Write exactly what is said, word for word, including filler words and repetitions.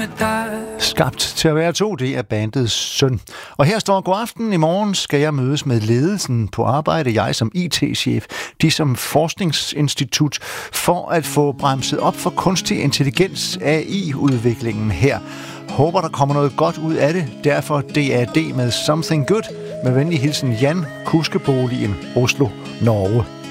med dig. Skabt til at være to, det er bandets søn. Og her står god aften. I morgen skal jeg mødes med ledelsen på arbejde, jeg som I T-chef, de som forskningsinstitut, for at få bremset op for kunstig intelligens A I-udviklingen her. Håber, der kommer noget godt ud af det. Derfor D A D med Something Good. Med venlig hilsen Jan, Kuskeboligen, Oslo, Norge.